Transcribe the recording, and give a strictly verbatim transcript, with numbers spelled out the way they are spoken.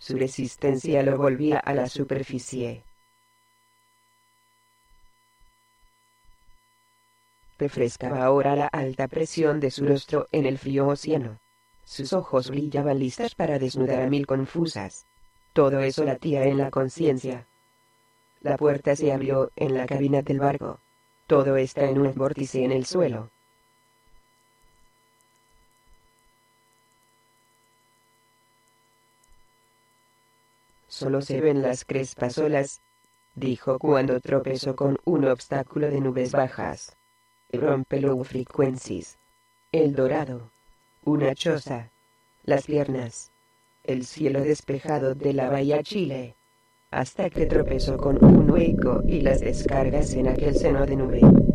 Su resistencia lo volvía a la superficie. Refrescaba ahora la alta presión de su rostro en el frío océano. Sus ojos brillaban listas para desnudar a mil confusas. Todo eso latía en la conciencia. La puerta se abrió en la cabina del barco. Todo está en un vórtice en el suelo. Solo se ven las crespas olas, dijo cuando tropezó con un obstáculo de nubes bajas. Rompe low frequencies. El dorado. Una choza. Las piernas. El cielo despejado de la bahía Chile. Hasta que tropezó con un hueco y las descargas en aquel seno de nube.